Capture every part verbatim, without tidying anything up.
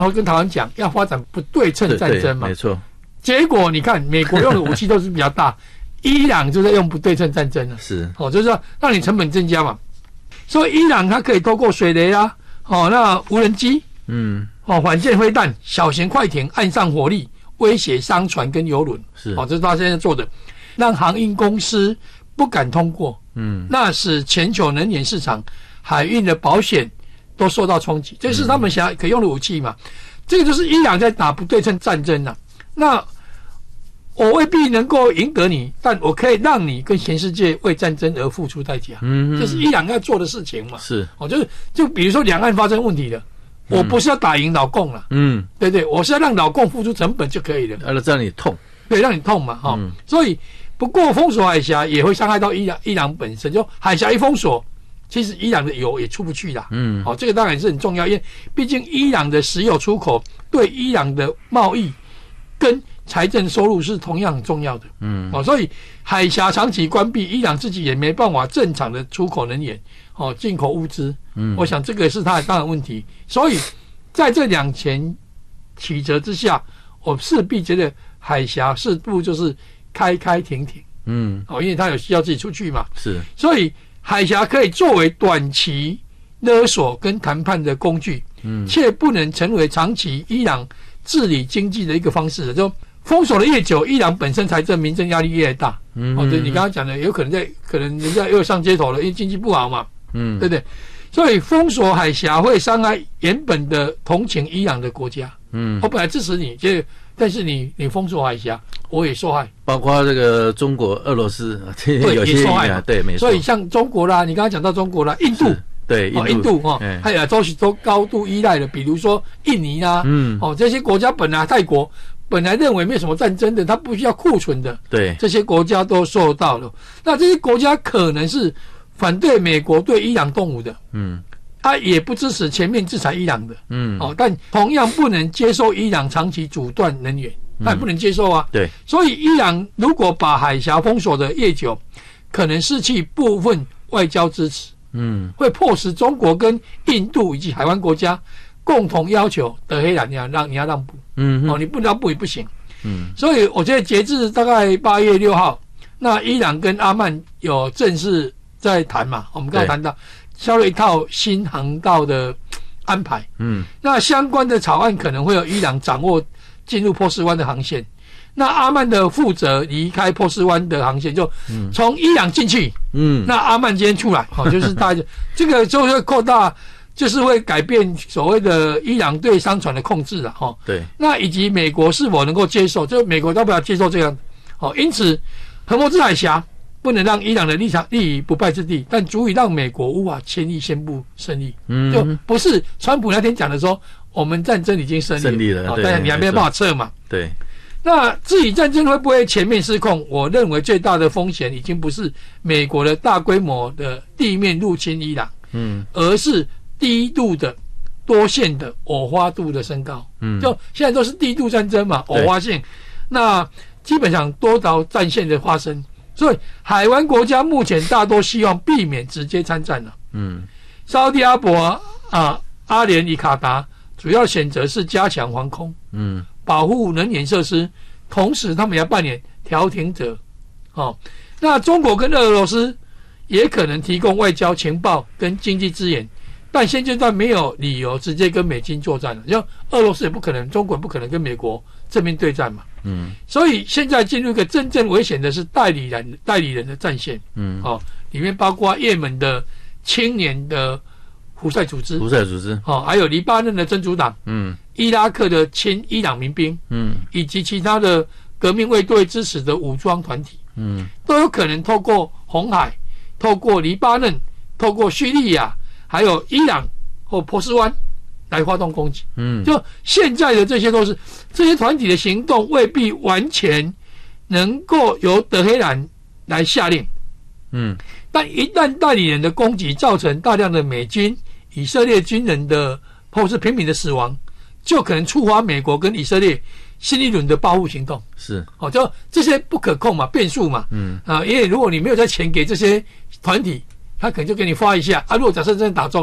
然后跟台湾讲要发展不对称战争嘛， 没错。 结果你看，美国用的武器都是比较大，伊朗就在用不对称战争了， 是哦，就是说让你成本增加嘛。所以伊朗它可以透过水雷啊，哦，那无人机，嗯，哦，反舰飞弹、小型快艇、岸上火力威胁商船跟油轮，是哦，这是他现在做的，让航运公司不敢通过，嗯，那使全球能源市场、海运的保险都受到冲击，这是他们想可用的武器嘛。这个就是伊朗在打不对称战争啊。那我未必能够赢得你，但我可以让你跟全世界为战争而付出代价。嗯，这是伊朗要做的事情嘛。是，哦，就是就比如说两岸发生问题了，嗯、我不是要打赢老共了，嗯，对对，我是要让老共付出成本就可以了， 呃，让你痛， 对，让你痛嘛，哈、哦嗯。所以不过封锁海峡也会伤害到伊朗，伊朗本身就海峡一封锁，其实伊朗的油也出不去啦。嗯，好、哦，这个当然是很重要，因为毕竟伊朗的石油出口对伊朗的贸易跟财政收入是同样很重要的，嗯，哦，所以海峡长期关闭，伊朗自己也没办法正常的出口能源，哦，进口物资，嗯，我想这个是它的大的问题。所以在这两全其则之下，我势必觉得海峡势必就是开开停停，嗯，哦，因为它有需要自己出去嘛，是，所以海峡可以作为短期勒索跟谈判的工具，嗯，却不能成为长期伊朗治理经济的一个方式，就封锁的越久，伊朗本身财政民政压力越大。嗯，哦，对，你刚刚讲的，有可能在可能人家又上街头了，因为经济不好嘛。嗯，对不对？所以封锁海峡会伤害原本的同情伊朗的国家。嗯，我本来支持你，就但是你你封锁海峡，我也受害。 包括这个中国、俄罗斯， 对， 有些也受害嘛。 对，没错。 所以像中国啦，你刚刚讲到中国啦，印度。 对， 印度，哦、印度哦，欸、还有都是都高度依赖的，比如说印尼啦，嗯，哦，这些国家本来泰国本来认为没有什么战争的，它不需要库存的，对，这些国家都受到了。那这些国家可能是反对美国对伊朗动武的，嗯，他也不支持全面制裁伊朗的，嗯，哦，但同样不能接受伊朗长期阻断能源，他也不能接受啊，对，所以伊朗如果把海峡封锁的越久，可能失去部分外交支持。嗯，会迫使中国跟印度以及海湾国家共同要求德黑兰你要让你要让步，嗯，哦，你不让步也不行，嗯，所以我觉得截至大概八月六号，那伊朗跟阿曼有正式在谈嘛，我们刚刚谈到销了一套新航道的安排，嗯，那相关的草案可能会有伊朗掌握进入波斯湾的航线。那阿曼的负责离开波斯湾的航线，就从伊朗进去，嗯，那阿曼今天出来，好、哦，就是大家这个就会扩大，就是会改变所谓的伊朗对商船的控制了，哈、哦，对，那以及美国是否能够接受，就美国要不要接受这样，好、哦，因此，荷姆兹海峡不能让伊朗的立场立于不败之地，但足以让美国无法轻易宣布胜利，嗯，就不是川普那天讲的说，我们战争已经胜利了，胜利了，哦、但是你还没有办法撤嘛，对。那至于战争会不会全面失控，我认为最大的风险已经不是美国的大规模的地面入侵伊朗，嗯，而是低度的多线的偶发度的升高，嗯，就现在都是低度战争嘛，偶发性，那基本上多条战线的发生，所以海湾国家目前大多希望避免直接参战了，嗯，沙特阿拉伯啊、阿联以卡达主要选择是加强防空，嗯。保护能源设施，同时他们要扮演调停者，哦，那中国跟俄罗斯也可能提供外交情报跟经济资源，但现阶段没有理由直接跟美军作战了，像俄罗斯也不可能，中国也不可能跟美国正面对战嘛，嗯，所以现在进入一个真正危险的是代理人代理人的战线，嗯，哦，里面包括也门的青年的胡塞组织， 胡塞组织， 哦，还有黎巴嫩的真主党，嗯。伊拉克的亲伊朗民兵，嗯，以及其他的革命卫队支持的武装团体，嗯，都有可能透过红海、透过黎巴嫩、透过叙利亚，还有伊朗或波斯湾来发动攻击。嗯，就现在的这些都是这些团体的行动，未必完全能够由德黑兰来下令。嗯，但一旦代理人的攻击造成大量的美军、以色列军人的或是平民的死亡，就可能触发美国跟以色列新一轮的报复行动。是，哦，就这些不可控嘛，变数嘛。嗯啊，因为如果你没有再钱给这些团体，他可能就给你发一下啊。如果假设真的打中了，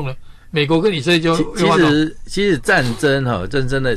美国跟以色列就其实其实战争哈，战争的